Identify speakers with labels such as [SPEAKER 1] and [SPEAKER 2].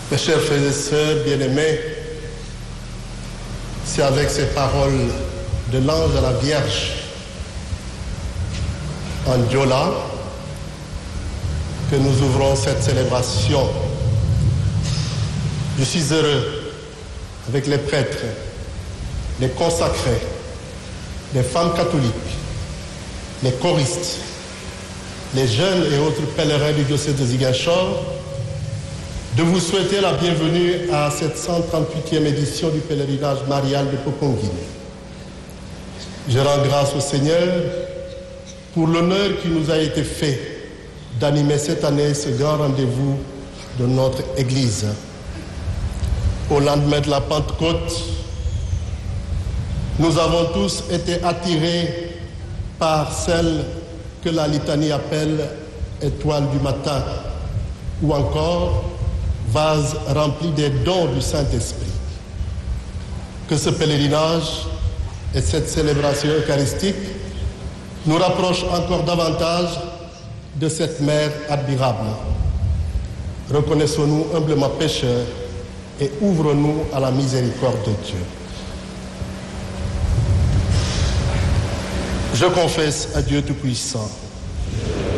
[SPEAKER 1] Mes chers frères et sœurs bien-aimés, c'est avec ces paroles de l'ange à la Vierge en Diola que nous ouvrons cette célébration. Je suis heureux avec les prêtres, les consacrés, les femmes catholiques, les choristes, les jeunes et autres pèlerins du diocèse de Ziguinchor, de vous souhaiter la bienvenue à cette 138e édition du pèlerinage marial de Popenguine. Je rends grâce au Seigneur pour l'honneur qui nous a été fait d'animer cette année ce grand rendez-vous de notre Église. Au lendemain de la Pentecôte, nous avons tous été attirés par celle que la litanie appelle étoile du matin, ou encore vase rempli des dons du Saint-Esprit. Que ce pèlerinage et cette célébration eucharistique nous rapprochent encore davantage de cette mère admirable. Reconnaissons-nous humblement pécheurs et ouvrons-nous à la miséricorde de Dieu. Je confesse à Dieu Tout-Puissant